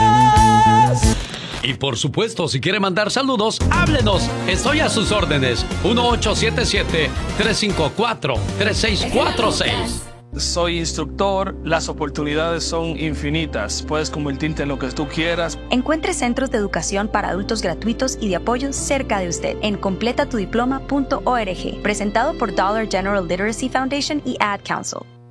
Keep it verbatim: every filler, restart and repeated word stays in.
Y por supuesto, si quiere mandar saludos, háblenos. Estoy a sus órdenes. uno ocho siete siete, tres cinco cuatro, tres seis cuatro seis. Soy instructor, las oportunidades son infinitas. Puedes convertirte en lo que tú quieras. Encuentre centros de educación para adultos gratuitos y de apoyo cerca de usted en completa tu diploma punto org. Presentado por Dollar General Literacy Foundation y Ad Council.